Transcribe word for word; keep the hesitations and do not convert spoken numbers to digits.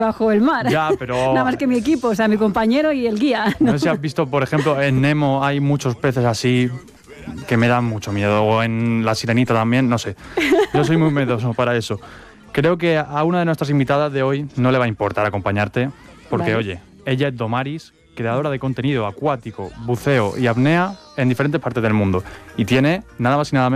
bajo el mar. Ya, pero... Nada más que mi equipo, o sea, mi compañero y el guía. No sé si has visto, por ejemplo, en Nemo hay muchos peces así que me dan mucho miedo, o en La Sirenita también, no sé. Yo soy muy miedoso para eso. Creo que a una de nuestras invitadas de hoy no le va a importar acompañarte, porque, Vale. oye, ella es Domaris, creadora de contenido acuático, buceo y apnea en diferentes partes del mundo. Y tiene nada más y nada menos